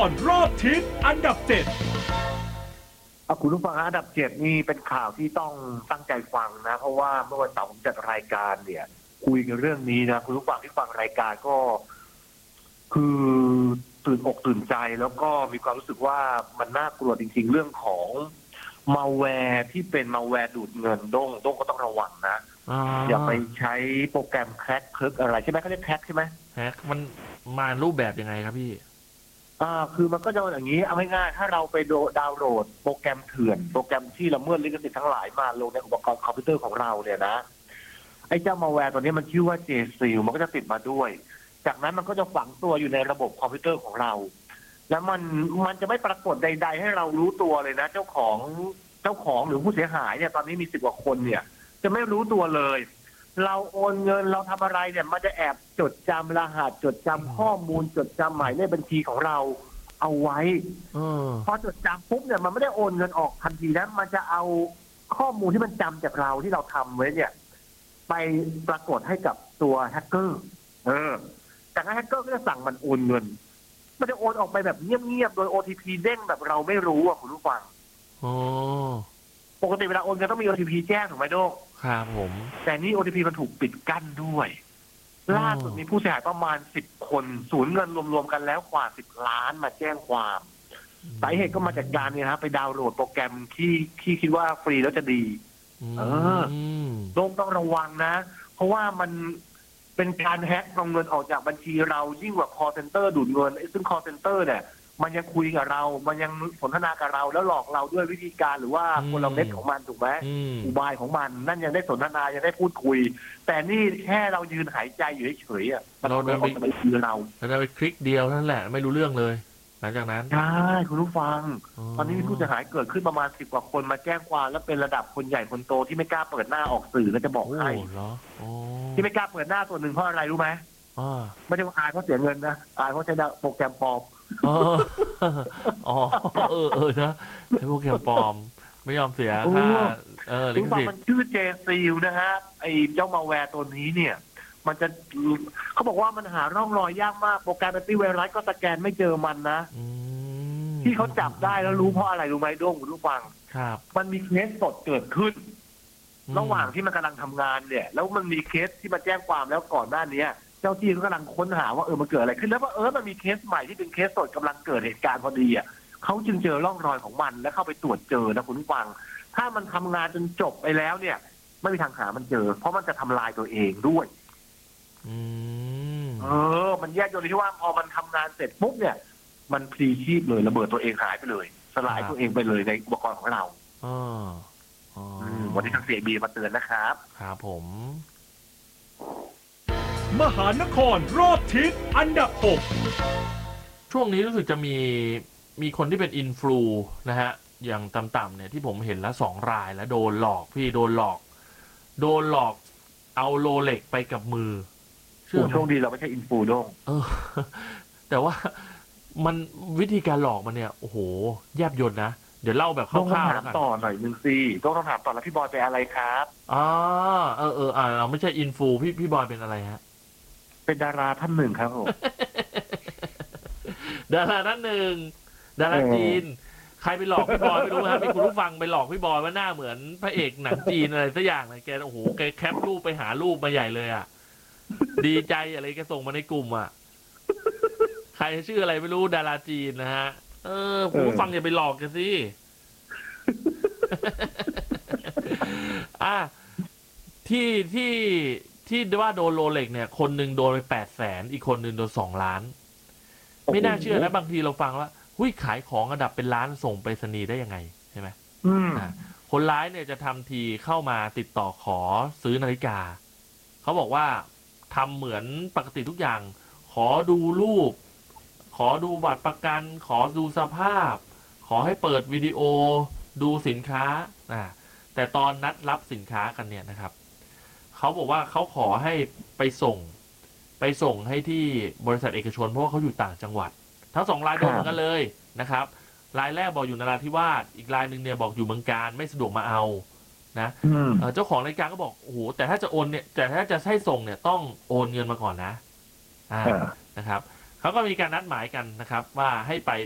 รอบทิศอันดับ7 คุณผู้ฟังอันดับ7นี่เป็นข่าวที่ต้องตั้งใจฟังนะเพราะว่าเมื่อวันเสาร์ผมจัดรายการเนี่ยคุยกันเรื่องนี้นะคุณผู้ฟังที่ฟังรายการก็คือตื่นอกตื่นใจแล้วก็มีความรู้สึกว่ามันน่ากลัวจริงๆเรื่องของมัลแวร์ที่เป็นมัลแวร์ดูดเงินด้งก็ต้องระวังนะอย่าไปใช้โปรแกรมแคร็กอะไรใช่ไหมเขาเรียกแคร็กใช่ไหมแฮกมันมารูปแบบยังไงครับพี่คือมันก็จะอย่างนี้เอาง่ายๆถ้าเราไปดาวน์โหลดโปรแกรมเถื่อนโปรแกรมที่ละเมิดลิขสิทธิ์ทั้งหลายมาลงในอุปกรณ์คอมพิวเตอร์ของเราเนี่ยนะไอ้เจ้ามัลแวร์ตัวนี้มันชื่อว่า JSeal มันก็จะติดมาด้วยจากนั้นมันก็จะฝังตัวอยู่ในระบบคอมพิวเตอร์ของเราแล้วมันจะไม่ปรากฏใดๆให้เรารู้ตัวเลยนะเจ้าของหรือผู้เสียหายเนี่ยตอนนี้มี10 กว่าคนเนี่ยจะไม่รู้ตัวเลยเราโอนเงินเราทำอะไรเนี่ยมันจะแอบจดจำรหัสจดจำข้อมูลจดจำหมายเลขบัญชีของเราเอาไว้พอจดจำปุ๊บเนี่ยมันไม่ได้โอนเงินออกทันทีนะมันจะเอาข้อมูลที่มันจำจากเราที่เราทำไว้เนี่ยไปปรากฏให้กับตัวแฮกเกอร์จากนั้นแฮกเกอร์ก็จะสั่งมันโอนเงินมันจะโอนออกไปแบบเงียบๆโดย OTP เด้งแบบเราไม่รู้อ่ะคุณผู้ฟังปกติเวลาโอนเงินต้องมี OTP แจ้งถูกไหมโด้ครับผมแต่นี่ OTP มันถูกปิดกั้นด้วยล่าสุดมีผู้เสียหายประมาณ10 คนสูญเงินรวมๆกันแล้วกว่า10 ล้านมาแจ้งความสาเหตุก็มาจากการเนี่ยนะไปดาวน์โหลดโปรแกรมที่คิดว่าฟรีแล้วจะดีต้องระวังนะเพราะว่ามันเป็นการแฮ็กเอาเงินออกจากบัญชีเรายิ่งกว่า call center ดูดเงินซึ่ง call center เนี่ยมันยังคุยกับเรามันยังสนทนากับเราแล้วหลอกเราด้วยวิธีการหรือว่ากลเม็ดของมันถูกไหมอุบายของมันนั่นยังได้สนทนายังได้พูดคุยแต่นี่แค่เรายืนหายใจอยู่เฉยๆอ่ะเราเดินไปคือเราไปคลิกเดียวนั่นแหละไม่รู้เรื่องเลยหลังจากนั้นใช่คุณผู้ฟังตอนนี้มีผู้เสียหายเกิดขึ้นประมาณ10 กว่าคนมาแจ้งความแล้วเป็นระดับคนใหญ่คนโตที่ไม่กล้าเปิดหน้าออกสื่อแล้วจะบอกให้ที่ไม่กล้าเปิดหน้าส่วนหนึ่งเพราะอะไรรู้ไหมไม่ได้อายเพราะเสียเงินนะอายเพราะใช้โปรแกรมปลอมนะใช้โปรแกรมปลอมไม่ยอมเสียค่าลิขสิทธิ์มันชื่อ JSeal นะฮะไอ้เจ้ามัลแวร์ตัวนี้เนี่ยมันจะเขาบอกว่ามันหาร่องรอยยากมากโปรแกรมแอนตี้ไวรัสก็สแกนไม่เจอมันนะที่เขาจับได้แล้วรู้เพราะอะไรรู้ไหมด้วงคุณผู้ฟังมันมีเคสสดเกิดขึ้นระหว่างที่มันกำลังทำงานเนี่ยแล้วมันมีเคสที่มาแจ้งความแล้วก่อนหน้านี้เจ้าที่เขากำลังค้นหาว่ามันเกิดอะไรขึ้นแล้วว่ามันมีเคสใหม่ที่เป็นเคสสดกำลังเกิดเหตุการณ์พอดีอ่ะเขาจึงเจอร่องรอยของมันและเข้าไปตรวจเจอนะคุณผู้ฟังถ้ามันทำงานจนจบไปแล้วเนี่ยไม่มีทางหามันเจอเพราะมันจะทำลายตัวเองด้วยมันแยกโดยที่ว่าพอมันทำงานเสร็จปุ๊บเนี่ยมันพลีชีพเลยระเบิดตัวเองหายไปเลยสลายตัวเองไปเลยในอุปกรณ์ของเราวันนี้ทาง CIB มาเตือนนะครับครับผมมหานครรอบทิศอันดับ6 ช่วงนี้รู้สึกจะมีคนที่เป็นอินฟลูนะฮะอย่างต่ำๆเนี่ยที่ผมเห็นแล้ว2 รายแล้วโดนหลอกพี่โดนหลอกเอาโรเล็กไปกับมือโชคดีเราไม่ใช่อินฟูด้งแต่ว่ามันวิธีการหลอกมันเนี่ยโอ้โหแยบยลนะเดี๋ยวเล่าแบบคร่าวๆแล้วกันต่อหน่อยนึงสิต้องถามต่อแล้วพี่บอยเป็นอะไรครับเราไม่ใช่อินฟูพี่บอยเป็นอะไรฮะเป็นดาราท่านหนึ่งครับผมดาราท่านหนึ่งดาราจีนใครไปหลอกพี่บอยไม่รู้ครับมีคุณผู้ฟังไปหลอกพี่บอยว่าหน้าเหมือนพระเอกหนังจีนอะไรสักอย่างเลยแกโอ้โหแกแคปรูปไปหารูปมาใหญ่เลยอ่ะดีใจอะไรแกส่งมาในกลุ่มอ่ะใครชื่ออะไรไม่รู้ดาราจีนนะฮะคุณผู้ฟังอย่าไปหลอกกันสิที่ว่าโดนโรเล็กเนี่ยคนหนึ่งโดนไป800,000อีกคนหนึ่งโดน2 ล้านไม่น่าเชื่อนะบางทีเราฟังว่าขายของระดับเป็นล้านส่งไปรษณีย์ได้ยังไงใช่ไหมคนร้ายเนี่ยจะทำทีเข้ามาติดต่อขอซื้อนาฬิกาเขาบอกว่าทำเหมือนปกติทุกอย่างขอดูรูปขอดูบัตรประกันขอดูสภาพขอให้เปิดวิดีโอดูสินค้าแต่ตอนนัดรับสินค้ากันเนี่ยนะครับเขาบอกว่าเขาขอให้ไปส่งให้ที่บริษัทเอกชนเพราะว่าเขาอยู่ต่างจังหวัดทั้ง2 รายโดนเหมือนกันเลยนะครับรายแรกบอกอยู่นราธิวาสอีกรายหนึ่งเนี่ยบอกอยู่เมืองการไม่สะดวกมาเอานะเจ้าของรายการก็บอกโอ้โหแต่ถ้าจะโอนเนี่ยแต่ถ้าจะให้ส่งเนี่ยต้องโอนเงินมาก่อนนะนะครับเขาก็มีการนัดหมายกันนะครับว่าให้ไป